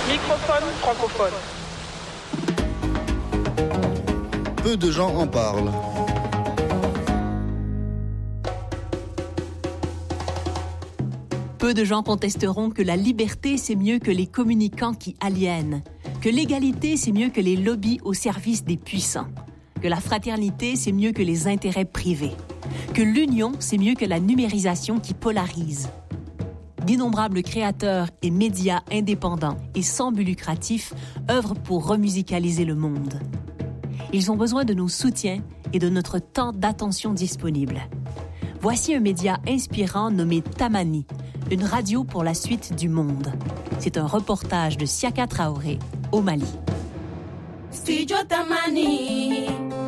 Microphone francophone. Peu de gens en parlent. Peu de gens contesteront que la liberté, c'est mieux que les communicants qui aliènent, que l'égalité, c'est mieux que les lobbies au service des puissants, que la fraternité, c'est mieux que les intérêts privés, que l'union, c'est mieux que la numérisation qui polarise. D'innombrables créateurs et médias indépendants et sans but lucratif œuvrent pour remusicaliser le monde. Ils ont besoin de nos soutiens et de notre temps d'attention disponible. Voici un média inspirant nommé Tamani, une radio pour la suite du monde. C'est un reportage de Siaka Traoré, au Mali. Studio Tamani.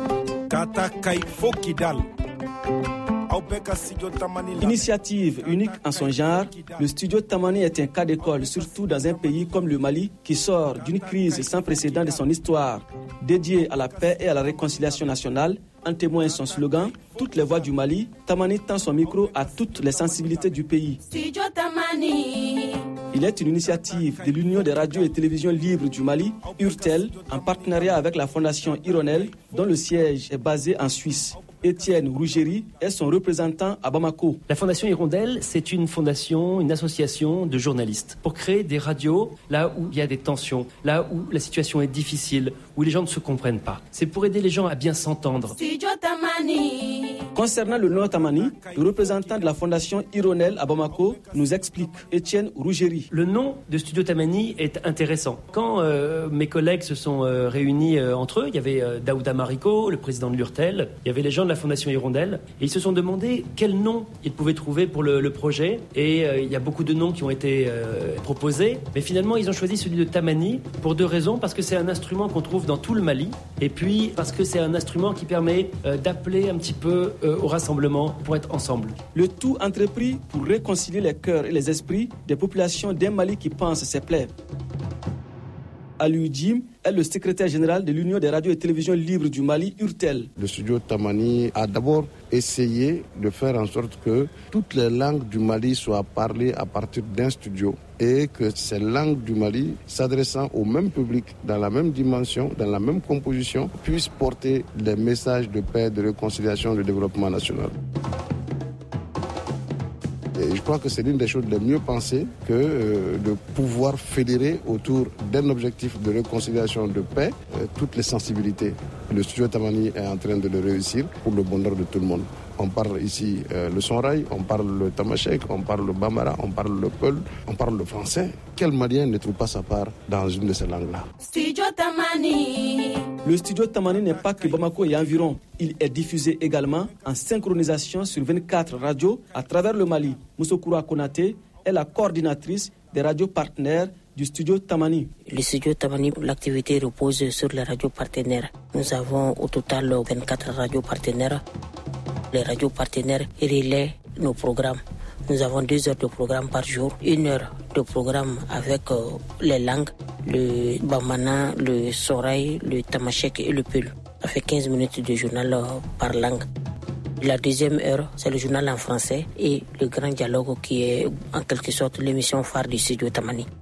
Initiative unique en son genre, le studio Tamani est un cas d'école, surtout dans un pays comme le Mali, qui sort d'une crise sans précédent de son histoire. Dédié à la paix et à la réconciliation nationale, en témoigne son slogan « Toutes les voix du Mali », Tamani tend son micro à toutes les sensibilités du pays. Studio Tamani. Il est une initiative de l'Union des radios et télévisions libres du Mali, URTEL, en partenariat avec la Fondation Hirondelle, dont le siège est basé en Suisse. Étienne Rougerie est son représentant à Bamako. La Fondation Hirondelle, c'est une fondation, une association de journalistes pour créer des radios là où il y a des tensions, là où la situation est difficile, où les gens ne se comprennent pas. C'est pour aider les gens à bien s'entendre. Studio Tamani. Concernant le nom Tamani, le représentant de la Fondation Hirondelle à Bamako nous explique. Étienne Rougerie. Le nom de Studio Tamani est intéressant. Quand mes collègues se sont réunis entre eux, il y avait Daouda Mariko, le président de l'URTEL, il y avait les gens de la Fondation Hirondelle, et ils se sont demandé quel nom ils pouvaient trouver pour le projet, et il y a beaucoup de noms qui ont été proposés, mais finalement ils ont choisi celui de Tamani pour deux raisons, parce que c'est un instrument qu'on trouve dans tout le Mali, et puis parce que c'est un instrument qui permet d'appeler un petit peu au rassemblement pour être ensemble. Le tout entrepris pour réconcilier les cœurs et les esprits des populations d'un Mali qui pense ses plaies. Aliou Djim est le secrétaire général de l'Union des radios et télévisions libres du Mali, URTEL. Le studio Tamani a d'abord essayé de faire en sorte que toutes les langues du Mali soient parlées à partir d'un studio et que ces langues du Mali, s'adressant au même public, dans la même dimension, dans la même composition, puissent porter des messages de paix, de réconciliation, de développement national. Et je crois que c'est l'une des choses les mieux pensées que de pouvoir fédérer autour d'un objectif de réconciliation, de paix, toutes les sensibilités. Le studio Tamani est en train de le réussir pour le bonheur de tout le monde. On parle ici le Sonrai, on parle le Tamashek, on parle le Bambara, on parle le Peul, on parle le français. Quel Malien ne trouve pas sa part dans une de ces langues-là? Studio Tamani. Le studio Tamani n'est pas que Bamako et environ. Il est diffusé également en synchronisation sur 24 radios à travers le Mali. Moussokoura Konaté est la coordinatrice des radios partenaires du studio Tamani. Le studio Tamani, l'activité repose sur les radios partenaires. Nous avons au total 24 radios partenaires. Les radios partenaires relaient nos programmes. Nous avons 2 heures de programme par jour, 1 heure de programme avec les langues, le Bamana, le Soraï, le Tamashek et le Peul. Ça fait 15 minutes de journal par langue. La deuxième heure, c'est le journal en français et le grand dialogue qui est en quelque sorte l'émission phare du studio Tamani.